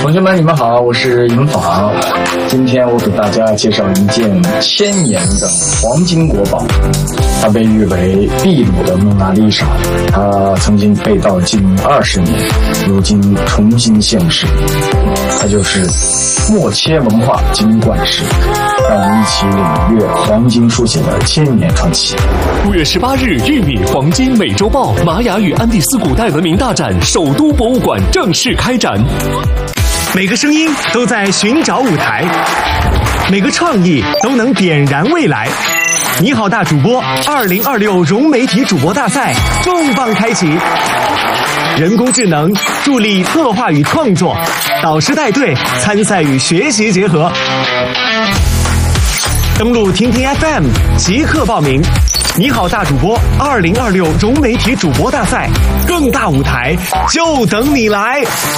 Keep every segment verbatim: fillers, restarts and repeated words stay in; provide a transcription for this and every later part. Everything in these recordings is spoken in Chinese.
同学们，你们好，我是银法。今天我给大家介绍一件千年的黄金国宝，它被誉为秘鲁的蒙娜丽莎。它曾经被盗近二十年，如今重新现世。它就是默切文化金冠石。让我们一起领略黄金书写的千年传奇。 五月十八日，玉米黄金美洲豹玛雅与安第斯古代文明大展首都博物馆正式开展。 每个声音都在寻找舞台，每个创意都能点燃未来。你好，大主播二零二六融媒体主播大赛重磅开启，人工智能助力策划与创作，导师带队参赛与学习结合。登录听听 F M 即刻报名。你好，大主播二零二六融媒体主播大赛，更大舞台就等你来。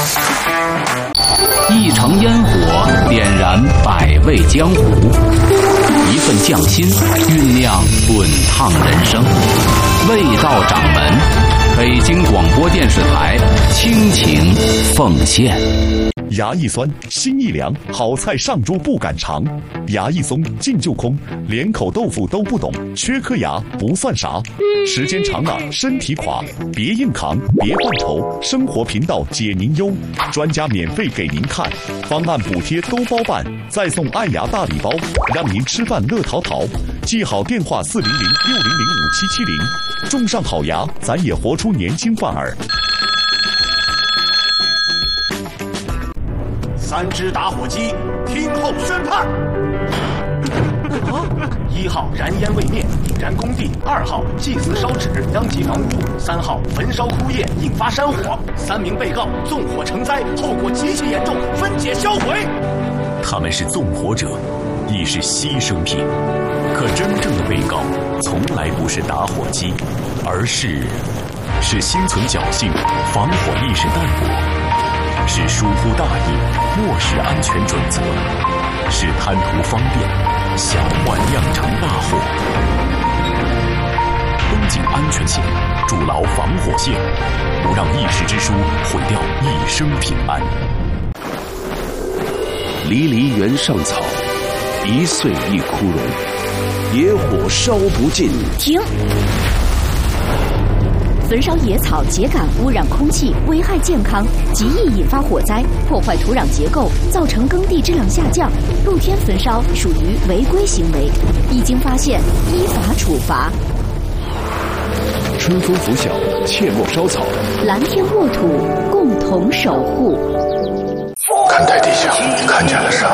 一城烟火点燃百味江湖，一份匠心酝酿滚烫人生。味道掌门，北京广播电视台倾情奉献。 牙一酸，心一凉，好菜上桌不敢尝。牙一松，劲就空，连口豆腐都不懂，缺颗牙不算啥。时间长了身体垮，别硬扛，别犯愁，生活频道解您忧，专家免费给您看，方案补贴都包办，再送爱牙大礼包，让您吃饭乐淘淘。记好电话四零零六零零五七七零，种上好牙，咱也活出年轻范儿。 三支打火机，听候宣判。一号燃烟未灭，引燃工地；二号祭祀烧纸，殃及房屋；三号焚烧枯叶，引发山火。三名被告纵火成灾，后果极其严重，分解销毁。 他们是纵火者，亦是牺牲品。可真正的被告，从来不是打火机，而是是心存侥幸，防火意识淡薄。是疏忽大意，漠视安全准则；是贪图方便，小患酿成大祸。绷紧安全线，筑牢防火线，不让一时之疏毁掉一生平安。 离离原上草，一岁一枯荣。野火烧不尽。 停！焚烧野草秸秆污染空气，危害健康，极易引发火灾，破坏土壤结构，造成耕地质量下降。露天焚烧属于违规行为，一经发现依法处罚。 春风拂晓，切莫烧草。 蓝天沃土，共同守护。 看台底下，你看见了啥？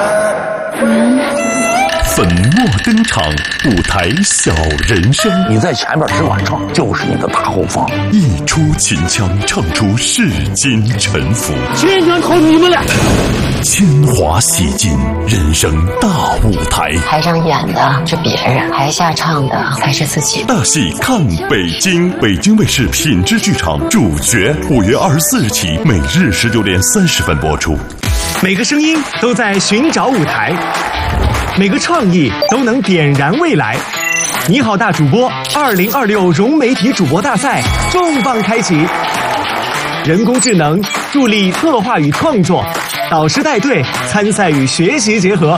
粉墨登场，舞台小人生。 你在前面只管唱，就是你的大后方。 一出秦腔，唱出世间沉浮。 今天投你们俩。 铅华洗尽，人生大舞台。 台上演的是别人，台下唱的才是自己。 大戏看北京，北京卫视品质剧场主角，五月二十四日起，每日十九点三十分播出。 每个声音都在寻找舞台，每个创意都能点燃未来。你好，大主播二零二六融媒体主播大赛重磅开启，人工智能助力策划与创作，导师带队参赛与学习结合。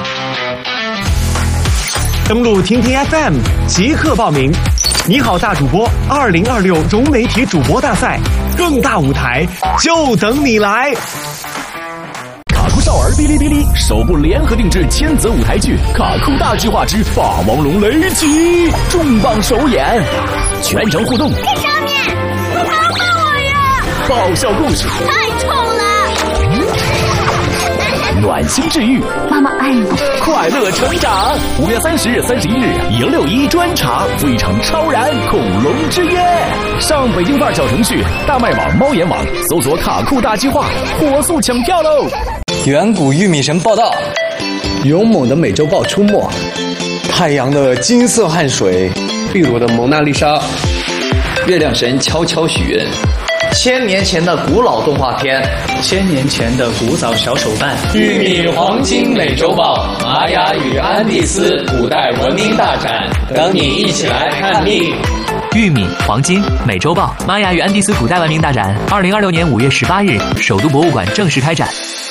登录听听 F M 即刻报名。你好，大主播二零二六融媒体主播大赛，更大舞台就等你来。 卡酷少儿哔哩哔哩首部联合定制千泽舞台剧《卡酷大计划之霸王龙雷击》重磅首演，全程互动。 在上面，你好棒我呀！ 爆笑故事， 太丑了。 暖心治愈， 妈妈爱你， 快乐成长。五月三十日、三十一日，赢六一专场《非常超然恐龙之约》，上北京范儿小程序、大麦网、猫眼网搜索“卡酷大计划”，火速抢票喽！ 远古玉米神报道，勇猛的美洲豹出没，太阳的金色汗水，秘鲁的蒙娜丽莎，月亮神悄悄许愿， 千年前的古老动画片， 千年前的古早小手办， 玉米黄金美洲豹，玛雅与安第斯古代文明大展，等你一起来看腻。 玉米、黄金、美洲豹、玛雅与安第斯古代文明大展，二零二六年五月十八日，首都博物馆正式开展。